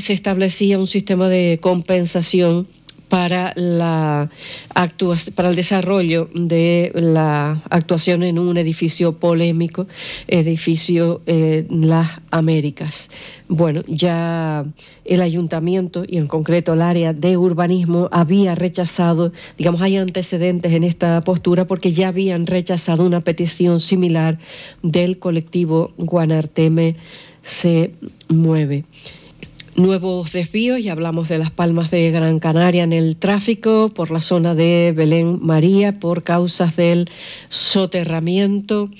se establecía un sistema de compensación para para el desarrollo de la actuación en un edificio polémico, edificio Las Américas. Bueno, ya el ayuntamiento y en concreto el área de urbanismo había rechazado, digamos, hay antecedentes en esta postura porque ya habían rechazado una petición similar del colectivo Guanarteme se mueve. Nuevos desvíos, ya hablamos de Las Palmas de Gran Canaria en el tráfico, por la zona de Belén María, por causas del soterramiento.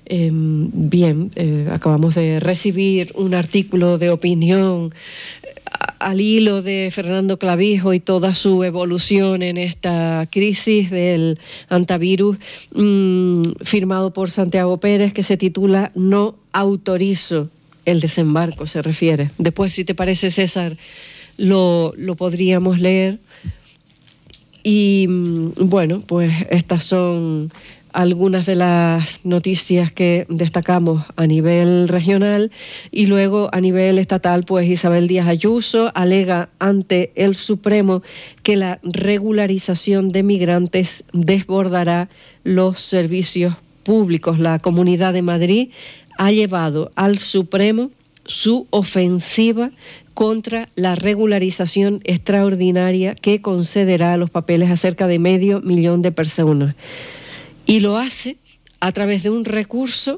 Acabamos de recibir un artículo de opinión al hilo de Fernando Clavijo y toda su evolución en esta crisis del antivirus, firmado por Santiago Pérez, que se titula "No autorizo el desembarco", se refiere. Después, si te parece, César, lo podríamos leer. Y bueno, pues estas son algunas de las noticias que destacamos a nivel regional. Y luego a nivel estatal, pues Isabel Díaz Ayuso alega ante el Supremo que la regularización de migrantes desbordará los servicios públicos. La Comunidad de Madrid ha llevado al Supremo su ofensiva contra la regularización extraordinaria que concederá los papeles a cerca de 500.000 de personas. Y lo hace a través de un recurso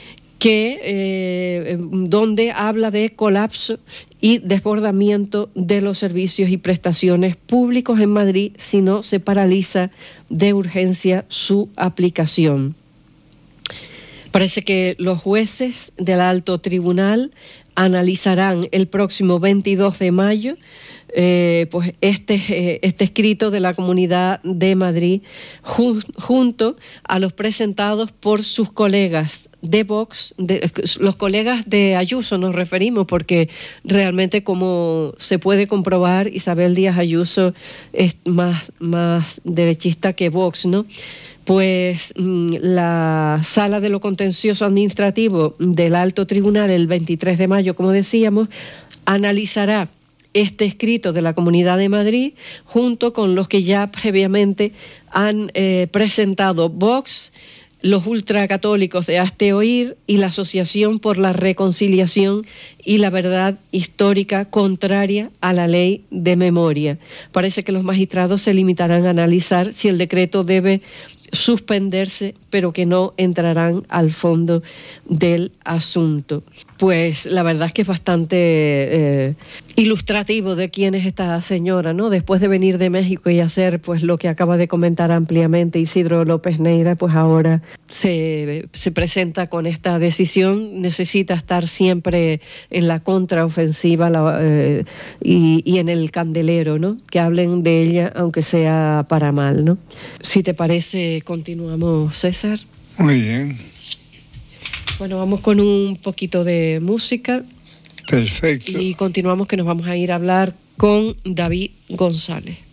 donde habla de colapso y desbordamiento de los servicios y prestaciones públicos en Madrid si no se paraliza de urgencia su aplicación. Parece que los jueces del Alto Tribunal analizarán el próximo 22 de mayo pues este escrito de la Comunidad de Madrid junto a los presentados por sus colegas de Vox, los colegas de Ayuso nos referimos, porque realmente, como se puede comprobar, Isabel Díaz Ayuso es más derechista que Vox, ¿no? Pues la Sala de lo Contencioso Administrativo del Alto Tribunal el 23 de mayo, como decíamos, analizará este escrito de la Comunidad de Madrid junto con los que ya previamente han presentado Vox, los ultracatólicos de Hazte Oír y la Asociación por la Reconciliación y la Verdad Histórica contraria a la Ley de Memoria. Parece que los magistrados se limitarán a analizar si el decreto debe suspenderse, pero que no entrarán al fondo del asunto. Pues la verdad es que es bastante ilustrativo de quién es esta señora, ¿no? Después de venir de México y hacer pues lo que acaba de comentar ampliamente Isidro López Neira, pues ahora se presenta con esta decisión. Necesita estar siempre en la contraofensiva y en el candelero, ¿no? Que hablen de ella, aunque sea para mal, ¿no? Si te parece, continuamos, César. Muy bien. Bueno, vamos con un poquito de música. Perfecto. Y continuamos, que nos vamos a ir a hablar con David González.